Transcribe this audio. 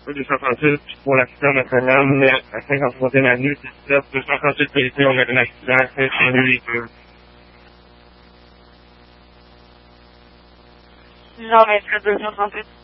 238 pour l'accident Notre-Dame, mais à 53e avenue, 238 policiers ont eu un accident, c'est chez lui les deux. Jean 24 238.